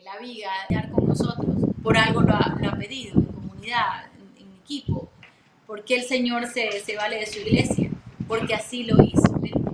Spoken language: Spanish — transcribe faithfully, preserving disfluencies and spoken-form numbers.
la viga, estar con nosotros, por algo lo ha, lo ha pedido, en comunidad, en, en equipo. ¿Por qué el Señor se, se vale de su iglesia? Porque así lo hizo.